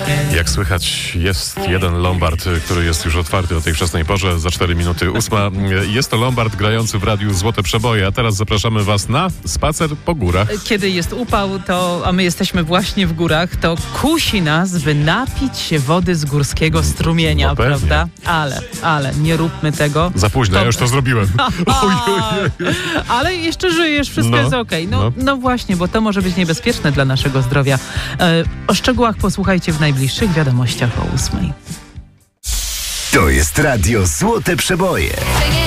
Jak słychać, jest jeden Lombard, który jest już otwarty o tej wczesnej porze, za 4 minuty 8. Jest to Lombard grający w radiu Złote Przeboje, a teraz zapraszamy Was na spacer po górach. Kiedy jest upał, a my jesteśmy właśnie w górach, to kusi nas, by napić się wody z górskiego strumienia, No pewnie. prawda? Ale nie róbmy tego. Za późno, ja już to zrobiłem. Ale jeszcze żyjesz, wszystko jest okej. No właśnie, bo to może być niebezpieczne dla naszego zdrowia. O szczegółach posłuchajcie w najbliższych wiadomościach o 8. To jest radio Złote Przeboje.